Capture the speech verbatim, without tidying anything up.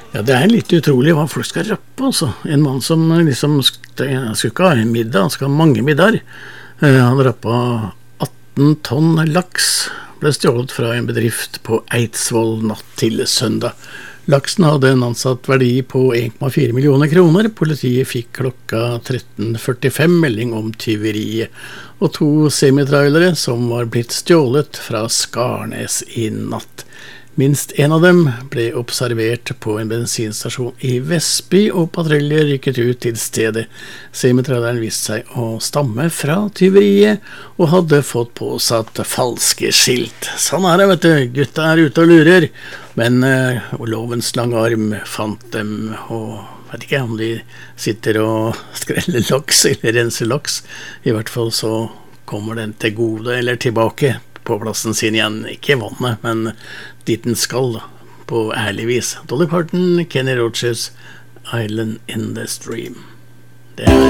Ja, det er litt utrolig hva folk skal rappe, altså. En mann som liksom skal ikke ha en middag, han skal ha mange middager. Han rappa atten tonn laks, ble stjålet fra en bedrift på Eidsvoll natt til søndag. Laksen hadde en ansatt verdi på en komma fire millioner kroner. Politiet fikk klokka tretten førtifem melding om tyveriet, og to semitrailere som var blitt stjålet fra Skarnes i natt. Minst en av dem ble observert på en bensinstasjon i Vestby, og patruljer rykket ut til stedet. Semitraileren viste seg å stamme fra tyveriet, og hadde fått påsatt falske skilt. Sånn er det, vet du. Gutta er ute og lurer, men uh, lovens lange arm fant dem, og vet ikke om de sitter og skreller laks eller renser laks. I hvert fall så kommer den til gode, eller tilbake på plassen sin igjen, ikke vannet, men dit den skal, da, på ærlig vis. Dolly Parton, Kenny Rogers, Island in the Stream. Det er